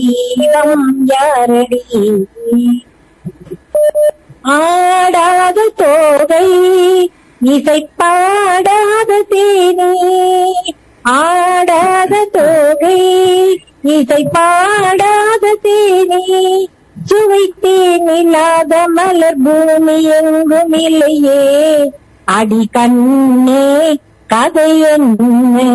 தெய்வம் யாரடி? ஆடாத தோகை இசை பாடாத தேனே, ஆடாத தோகை இசை பாடாத தேனே, சுவைத்தேன் இல்லாத மலர் பூமி எங்கும் இல்லையே, அடி கண்ணே கதை என்ன?